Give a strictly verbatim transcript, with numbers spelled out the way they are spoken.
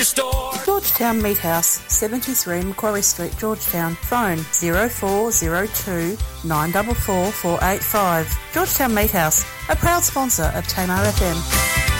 Store. Georgetown Meat House, seventy-three Macquarie Street, Georgetown. Phone zero four zero two nine four four four eight five. Georgetown Meat House, a proud sponsor of Tamar F M.